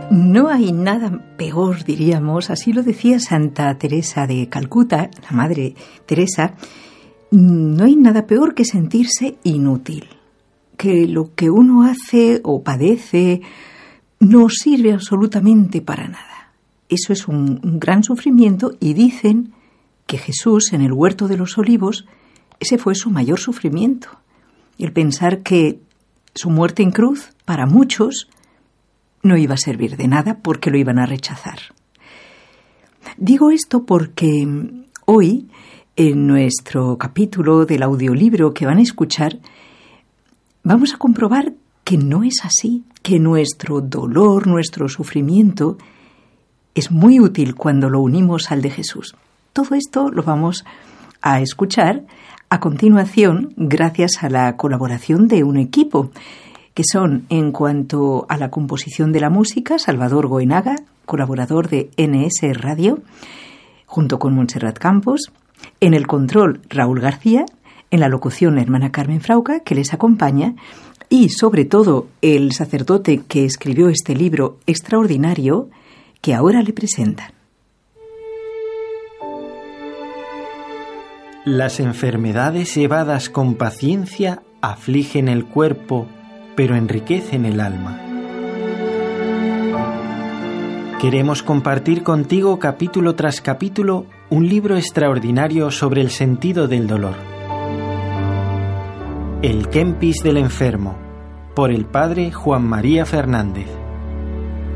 No hay nada peor, diríamos, así lo decía Santa Teresa de Calcuta, la Madre Teresa, no hay nada peor que sentirse inútil, que lo que uno hace o padece no sirve absolutamente para nada. Eso es un gran sufrimiento y dicen que Jesús en el huerto de los olivos, ese fue su mayor sufrimiento. El pensar que su muerte en cruz, para muchos, no iba a servir de nada porque lo iban a rechazar. Digo esto porque hoy, en nuestro capítulo del audiolibro que van a escuchar, vamos a comprobar que no es así, que nuestro dolor, nuestro sufrimiento, es muy útil cuando lo unimos al de Jesús. Todo esto lo vamos a escuchar a continuación gracias a la colaboración de un equipo, que son, en cuanto a la composición de la música, Salvador Goenaga, colaborador de NS Radio, junto con Montserrat Campos, en el control Raúl García, en la locución la hermana Carmen Frauca, que les acompaña, y sobre todo el sacerdote que escribió este libro extraordinario que ahora le presentan. Las enfermedades llevadas con paciencia afligen el cuerpo, pero enriquecen el alma. Queremos compartir contigo capítulo tras capítulo un libro extraordinario sobre el sentido del dolor. El Kempis del enfermo, por el padre Juan María Fernández.